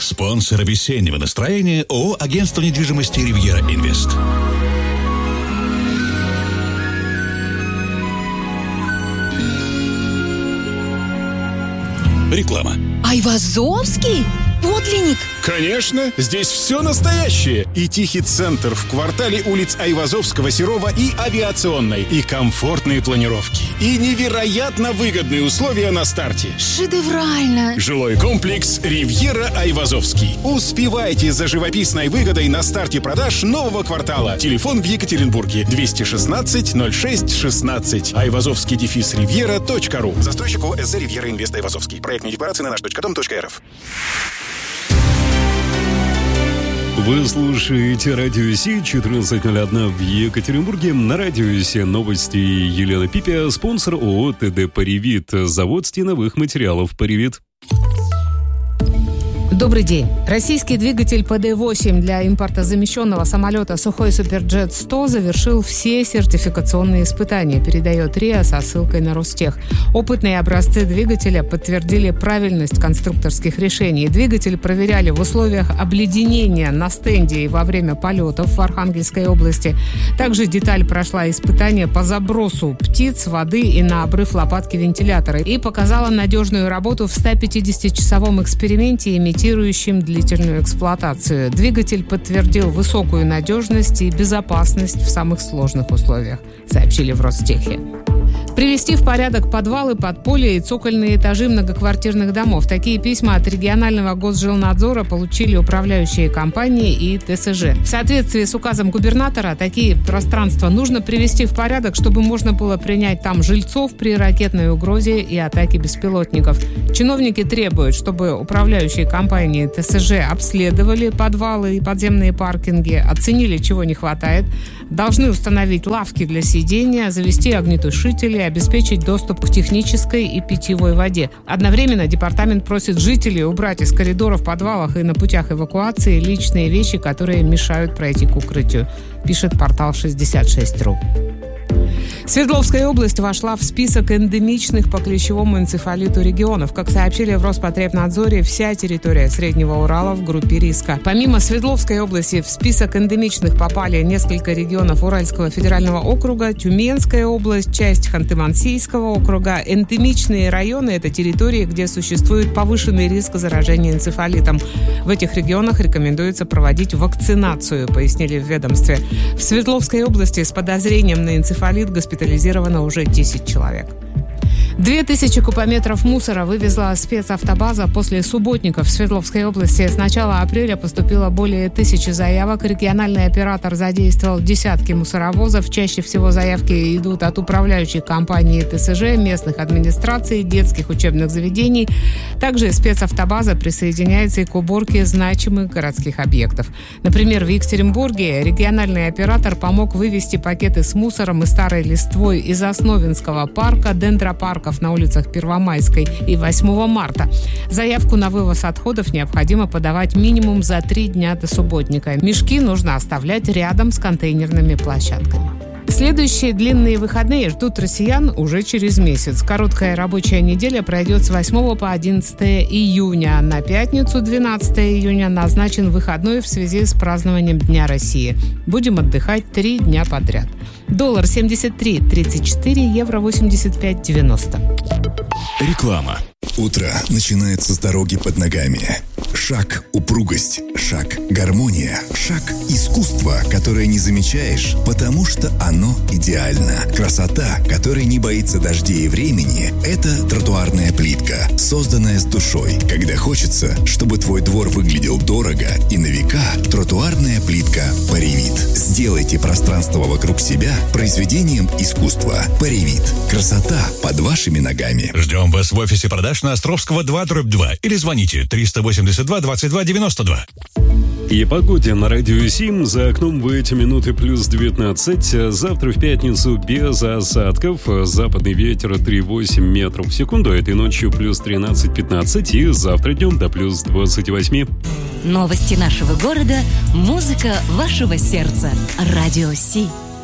Спонсор весеннего настроения ООО «Агентство недвижимости Ривьера Инвест». Реклама. Айвазовский? Подлинник? Конечно, здесь все настоящее. И тихий центр в квартале улиц Айвазовского, Серова и Авиационной. И комфортные планировки. И невероятно выгодные условия на старте. Шедеврально. Жилой комплекс «Ривьера Айвазовский». Успевайте за живописной выгодой на старте продаж нового квартала. Телефон в Екатеринбурге 216-06-16. Айвазовский-ривьера.ру. Застройщик ООО «СЗ Ривьера Инвест Айвазовский». Проектные декларации на наш.дом.рф. Вы слушаете Радио Си, 14:01 в Екатеринбурге. На Радио Си новости. Елена Пипя, спонсор ООО «ТД Паривит», завод стеновых материалов «Паривит». Добрый день. Российский двигатель ПД-8 для импортозамещенного самолета «Сухой Суперджет-100» завершил все сертификационные испытания, передает РИА со ссылкой на Ростех. Опытные образцы двигателя подтвердили правильность конструкторских решений. Двигатель проверяли в условиях обледенения на стенде и во время полетов в Архангельской области. Также деталь прошла испытание по забросу птиц, воды и на обрыв лопатки вентилятора и показала надежную работу в 150-часовом эксперименте, имитирующем длительную эксплуатацию. Двигатель подтвердил высокую надежность и безопасность в самых сложных условиях, сообщили в Ростехе. Привести в порядок подвалы, подполья и цокольные этажи многоквартирных домов. Такие письма от регионального госжилнадзора получили управляющие компании и ТСЖ. В соответствии с указом губернатора, такие пространства нужно привести в порядок, чтобы можно было принять там жильцов при ракетной угрозе и атаке беспилотников. Чиновники требуют, чтобы управляющие компании ТСЖ обследовали подвалы и подземные паркинги, оценили, чего не хватает, должны установить лавки для сидения, завести огнетушители, обеспечить доступ к технической и питьевой воде. Одновременно департамент просит жителей убрать из коридоров, подвалах и на путях эвакуации личные вещи, которые мешают пройти к укрытию, пишет портал 66.ру. Свердловская область вошла в список эндемичных по клещевому энцефалиту регионов. Как сообщили в Роспотребнадзоре, вся территория Среднего Урала в группе риска. Помимо Свердловской области в список эндемичных попали несколько регионов Уральского федерального округа, Тюменская область, часть Ханты-Мансийского округа. Эндемичные районы – это территории, где существует повышенный риск заражения энцефалитом. В этих регионах рекомендуется проводить вакцинацию, пояснили в ведомстве. В Свердловской области с подозрением на энцефалит госпитализировано уже 10 человек. 2000 кубометров мусора вывезла спецавтобаза после субботников в Свердловской области. С начала апреля поступило более 1000 заявок. Региональный оператор задействовал десятки мусоровозов. Чаще всего заявки идут от управляющих компаний ТСЖ, местных администраций, детских учебных заведений. Также спецавтобаза присоединяется и к уборке значимых городских объектов. Например, в Екатеринбурге региональный оператор помог вывести пакеты с мусором и старой листвой из Основинского парка, дендропарков на улицах Первомайской и 8 марта. Заявку на вывоз отходов необходимо подавать минимум за 3 дня до субботника. Мешки нужно оставлять рядом с контейнерными площадками. Следующие длинные выходные ждут россиян уже через месяц. Короткая рабочая неделя пройдет с 8 по 11 июня. На пятницу, 12 июня, назначен выходной в связи с празднованием Дня России. Будем отдыхать 3 дня подряд. Доллар 73.34, евро 85.90. Реклама. Утро начинается с дороги под ногами. Шаг – упругость, шаг – гармония, шаг – искусство, которое не замечаешь, потому что оно идеально. Красота, которая не боится дождей и времени – это тротуарная плитка, созданная с душой. Когда хочется, чтобы твой двор выглядел дорого и на века, тротуарная плитка «Паривит». Сделайте пространство вокруг себя произведением искусства. «Паривит». Красота под вашими ногами. Ждем вас в офисе продаж на Островского 2/2 или звоните 382 22 92. И погоде на Радио Сим. За окном в эти минуты плюс 19. Завтра в пятницу без осадков. Западный ветер 3,8 метров в секунду. Этой ночью плюс 13-15. И завтра днем до плюс 28. Новости нашего города. Музыка вашего сердца. Радио Си.